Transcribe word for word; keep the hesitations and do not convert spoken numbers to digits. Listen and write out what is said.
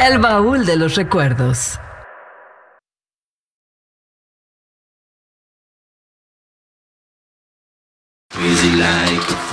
El baúl de los recuerdos. Crazy like a